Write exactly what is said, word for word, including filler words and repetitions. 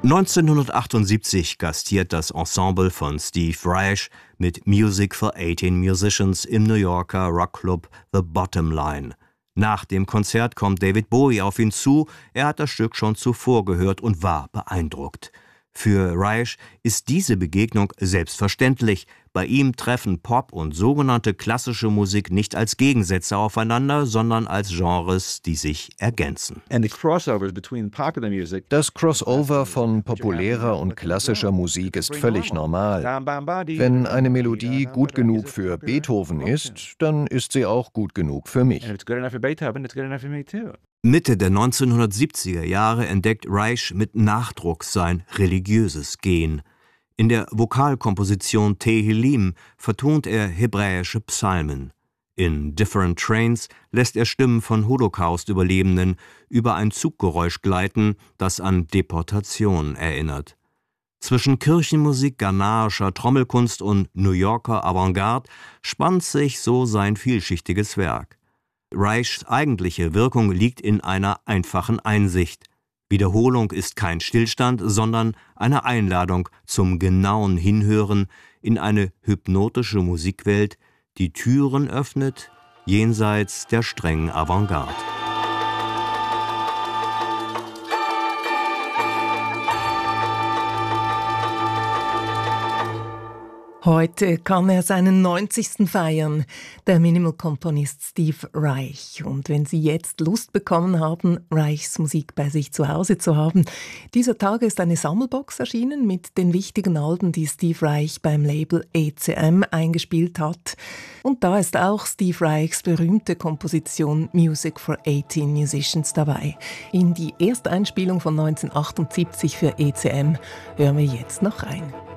neunzehnhundertachtundsiebzig gastiert das Ensemble von Steve Reich mit Music for eighteen Musicians im New Yorker Rockclub The Bottom Line. Nach dem Konzert kommt David Bowie auf ihn zu, er hat das Stück schon zuvor gehört und war beeindruckt. Für Reich ist diese Begegnung selbstverständlich. Bei ihm treffen Pop und sogenannte klassische Musik nicht als Gegensätze aufeinander, sondern als Genres, die sich ergänzen. Das Crossover von populärer und klassischer Musik ist völlig normal. Wenn eine Melodie gut genug für Beethoven ist, dann ist sie auch gut genug für mich. Mitte der neunzehnhundertsiebziger Jahre entdeckt Reich mit Nachdruck sein religiöses Gen. In der Vokalkomposition Tehillim vertont er hebräische Psalmen. In Different Trains lässt er Stimmen von Holocaust-Überlebenden über ein Zuggeräusch gleiten, das an Deportation erinnert. Zwischen Kirchenmusik, ghanaischer Trommelkunst und New Yorker Avantgarde spannt sich so sein vielschichtiges Werk. Reichs eigentliche Wirkung liegt in einer einfachen Einsicht. Wiederholung ist kein Stillstand, sondern eine Einladung zum genauen Hinhören in eine hypnotische Musikwelt, die Türen öffnet, jenseits der strengen Avantgarde. Heute kann er seinen neunzigsten feiern, der Minimal-Komponist Steve Reich. Und wenn Sie jetzt Lust bekommen haben, Reichs Musik bei sich zu Hause zu haben, dieser Tage ist eine Sammelbox erschienen mit den wichtigen Alben, die Steve Reich beim Label E C M eingespielt hat. Und da ist auch Steve Reichs berühmte Komposition Music for eighteen Musicians dabei. In die Ersteinspielung von neunzehnhundertachtundsiebzig für E C M hören wir jetzt noch rein.